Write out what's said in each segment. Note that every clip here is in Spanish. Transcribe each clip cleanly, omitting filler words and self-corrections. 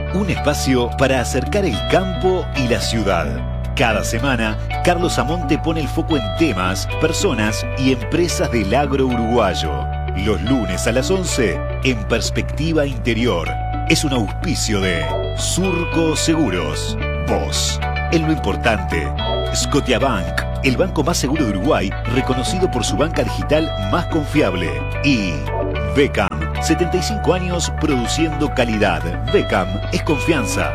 Un espacio para acercar el campo y la ciudad. Cada semana, Carlos Amonte pone el foco en temas, personas y empresas del agro uruguayo. Los lunes a las 11, en Perspectiva Interior. Es un auspicio de Surco Seguros. Vos, en lo importante. Scotiabank, el banco más seguro de Uruguay, reconocido por su banca digital más confiable. Y Beckham, 75 años produciendo calidad. Beckham es confianza.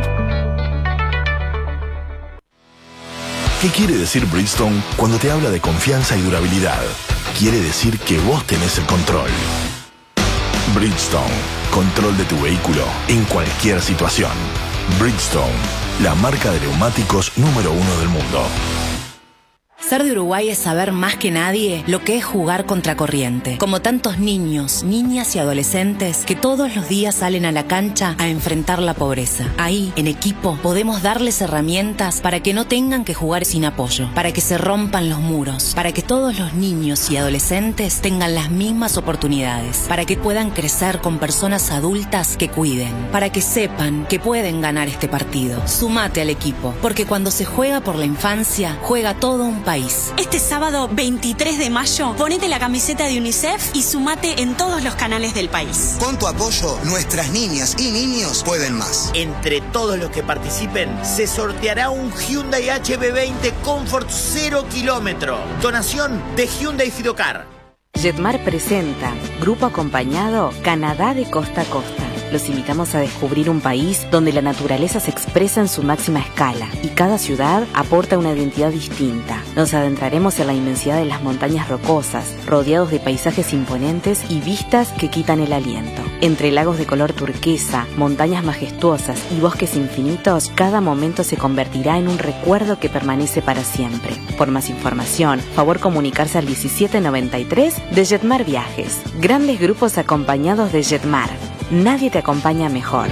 ¿Qué quiere decir Bridgestone cuando te habla de confianza y durabilidad? Quiere decir que vos tenés el control. Bridgestone, control de tu vehículo en cualquier situación. Bridgestone, la marca de neumáticos número 1 del mundo. Ser de Uruguay es saber más que nadie lo que es jugar contracorriente. Como tantos niños, niñas y adolescentes que todos los días salen a la cancha a enfrentar la pobreza. Ahí, en equipo, podemos darles herramientas para que no tengan que jugar sin apoyo, para que se rompan los muros, para que todos los niños y adolescentes tengan las mismas oportunidades, para que puedan crecer con personas adultas que cuiden, para que sepan que pueden ganar este partido. Sumate al equipo, porque cuando se juega por la infancia, juega todo un país. Este sábado 23 de mayo, ponete la camiseta de UNICEF y sumate en todos los canales del país. Con tu apoyo, nuestras niñas y niños pueden más. Entre todos los que participen, se sorteará un Hyundai HB20 Comfort 0 kilómetro. Donación de Hyundai Fidocar. Jetmar presenta, grupo acompañado, Canadá de costa a costa. Los invitamos a descubrir un país donde la naturaleza se expresa en su máxima escala y cada ciudad aporta una identidad distinta. Nos adentraremos en la inmensidad de las montañas rocosas, rodeados de paisajes imponentes y vistas que quitan el aliento. Entre lagos de color turquesa, montañas majestuosas y bosques infinitos, cada momento se convertirá en un recuerdo que permanece para siempre. Por más información, favor comunicarse al 1793 de Jetmar Viajes. Grandes grupos acompañados de Jetmar. Nadie te acompaña mejor.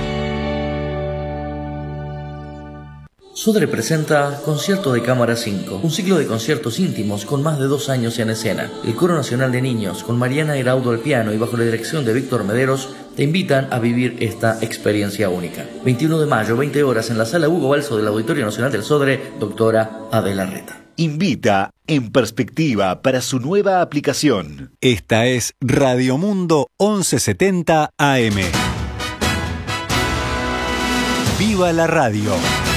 Sodre presenta Concierto de Cámara 5, un ciclo de conciertos íntimos con más de 2 años en escena. El Coro Nacional de Niños, con Mariana Heraudo al piano y bajo la dirección de Víctor Mederos, te invitan a vivir esta experiencia única. 21 de mayo, 20 horas, en la Sala Hugo Balso del Auditorio Nacional del Sodre, doctora Adela Reta. Invita en Perspectiva para su nueva aplicación. Esta es Radio Mundo 1170 AM. ¡Viva la radio!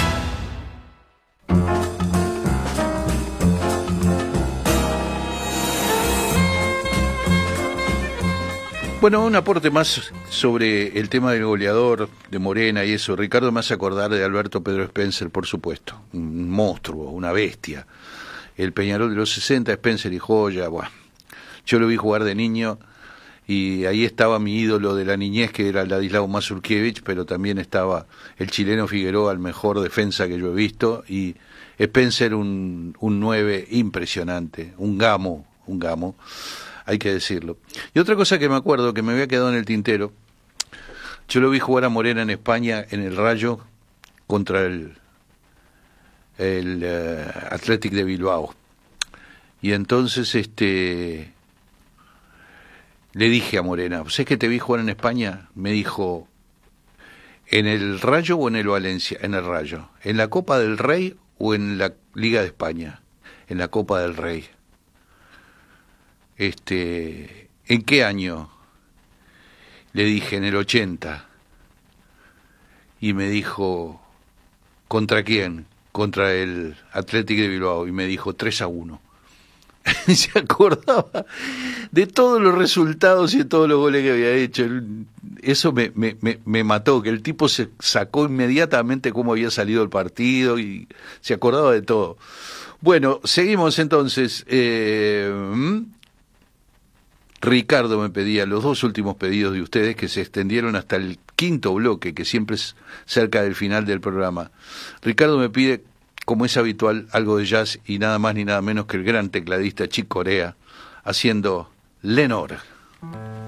Bueno, un aporte más sobre el tema del goleador de Morena y eso. Ricardo me hace acordar de Alberto Pedro Spencer, por supuesto. Un monstruo, una bestia. El Peñarol de los 60, Spencer y Joya, bueno. Yo lo vi jugar de niño y ahí estaba mi ídolo de la niñez, que era Ladislao Mazurkiewicz, pero también estaba el chileno Figueroa, el mejor defensa que yo he visto, y Spencer un 9 impresionante, un gamo, hay que decirlo. Y otra cosa que me acuerdo, que me había quedado en el tintero, yo lo vi jugar a Morena en España, en el Rayo, contra el Athletic de Bilbao. Y entonces le dije a Morena, ¿sabes que te vi jugar en España? Me dijo, ¿en el Rayo o en el Valencia? En el Rayo. ¿En la Copa del Rey o en la Liga de España? En la Copa del Rey. ¿En qué año? Le dije, en el 80. Y me dijo, ¿contra quién? Contra el Athletic de Bilbao. Y me dijo 3-1. Se acordaba de todos los resultados y de todos los goles que había hecho. Eso me mató, que el tipo se sacó inmediatamente cómo había salido el partido y se acordaba de todo. Bueno, seguimos entonces. Ricardo me pedía los 2 últimos pedidos de ustedes, que se extendieron hasta el 5º bloque, que siempre es cerca del final del programa. Ricardo me pide, como es habitual, algo de jazz y nada más ni nada menos que el gran tecladista Chick Corea haciendo Lenore.